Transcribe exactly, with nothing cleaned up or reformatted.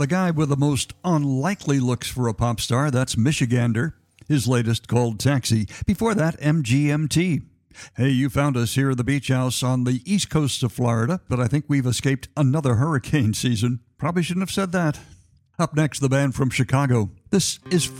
The guy with the most unlikely looks for a pop star, that's Michigander. His latest called Taxi. Before that, M G M T. Hey, you found us here at the Beach House on the east coast of Florida, but I think we've escaped another hurricane season. Probably shouldn't have said that. Up next, the band from Chicago. This is